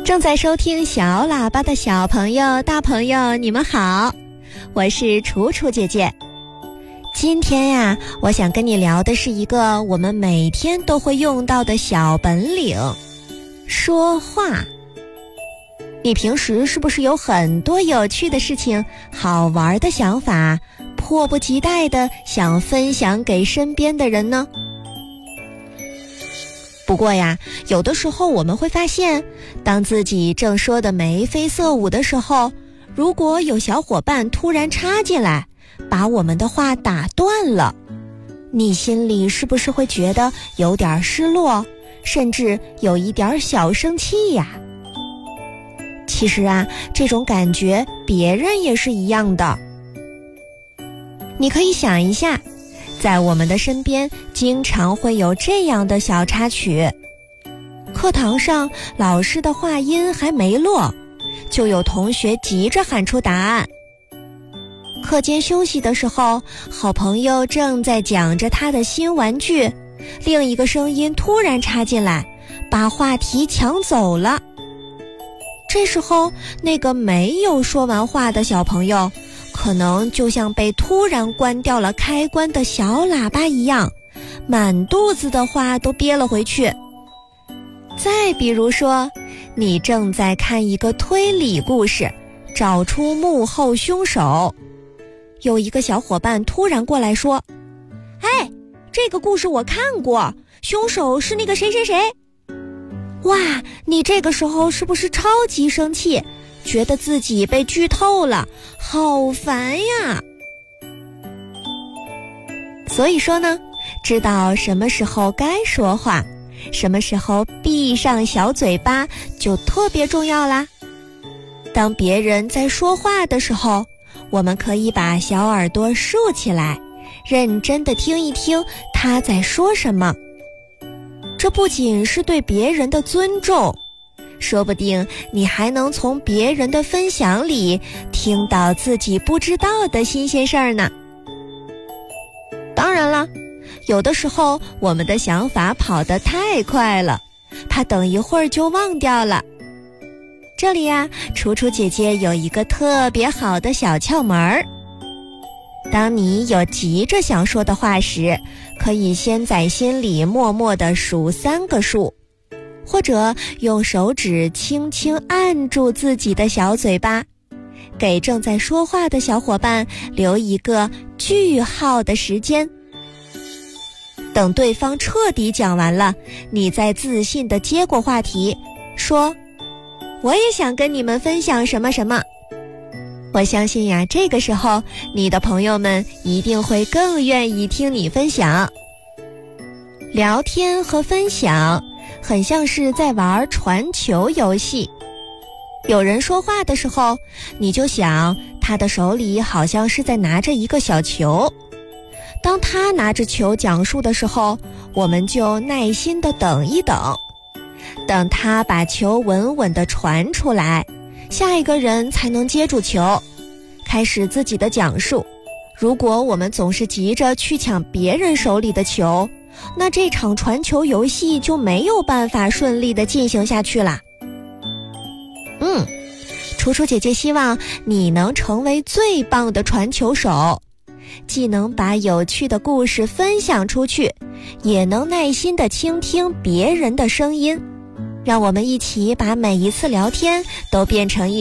正在收听小喇叭的小朋友、大朋友，你们好，我是楚楚姐姐。今天呀，我想跟你聊的是一个我们每天都会用到的小本领——说话。你平时是不是有很多有趣的事情、好玩的想法，迫不及待地想分享给身边的人呢？不过呀，有的时候我们会发现，当自己正说得眉飞色舞的时候，如果有小伙伴突然插进来，把我们的话打断了，你心里是不是会觉得有点失落，甚至有一点小生气呀？其实啊，这种感觉别人也是一样的。你可以想一下，在我们的身边经常会有这样的小插曲。课堂上老师的话音还没落，就有同学急着喊出答案。课间休息的时候，好朋友正在讲着他的新玩具，另一个声音突然插进来，把话题抢走了。这时候，那个没有说完话的小朋友可能就像被突然关掉了开关的小喇叭一样，满肚子的话都憋了回去。再比如说，你正在看一个推理故事，找出幕后凶手，有一个小伙伴突然过来说：“哎，这个故事我看过，凶手是那个谁谁谁。”哇，你这个时候是不是超级生气，觉得自己被剧透了，好烦呀！所以说呢，知道什么时候该说话，什么时候闭上小嘴巴就特别重要啦。当别人在说话的时候，我们可以把小耳朵竖起来，认真地听一听他在说什么。这不仅是对别人的尊重，说不定你还能从别人的分享里听到自己不知道的新鲜事儿呢。当然了，有的时候我们的想法跑得太快了，怕等一会儿就忘掉了。这里呀，楚楚姐姐有一个特别好的小窍门儿。当你有急着想说的话时，可以先在心里默默地数3个数，或者用手指轻轻按住自己的小嘴巴，给正在说话的小伙伴留一个句号的时间。等对方彻底讲完了，你再自信地接过话题，说：“我也想跟你们分享什么什么。”我相信呀，这个时候你的朋友们一定会更愿意听你分享。聊天和分享很像是在玩传球游戏。有人说话的时候，你就想他的手里好像是在拿着一个小球。当他拿着球讲述的时候，我们就耐心地等一等。等他把球稳稳地传出来，下一个人才能接住球，开始自己的讲述。如果我们总是急着去抢别人手里的球，那这场传球游戏就没有办法顺利地进行下去啦。楚楚姐姐希望你能成为最棒的传球手，既能把有趣的故事分享出去，也能耐心地倾听别人的声音。让我们一起把每一次聊天都变成一